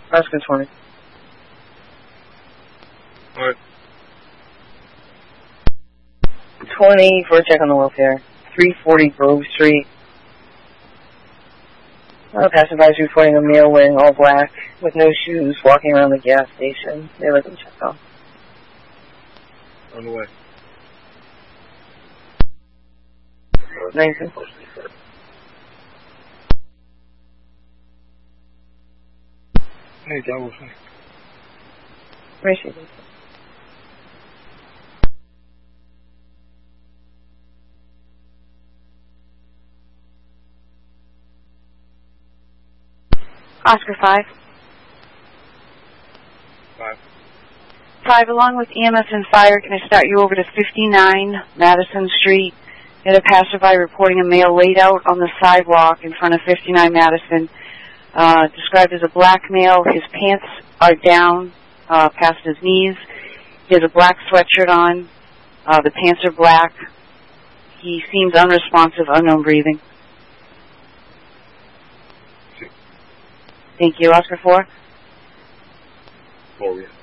Oscar 20. All right. 20 for a check on the welfare. 340 Grove Street. Passerby is reporting a male wearing all black with no shoes walking around the gas station. They let them check off. On the way. 19. Hey, double check. Appreciate it. Oscar 5. 5, along with EMS and fire, can I start you over to 59 Madison Street? Had a passerby reporting a male laid out on the sidewalk in front of 59 Madison, described as a black male. His pants are down past his knees. He has a black sweatshirt on. The pants are black. He seems unresponsive, unknown breathing. Sí. Thank you. Oscar 4? 4, yeah.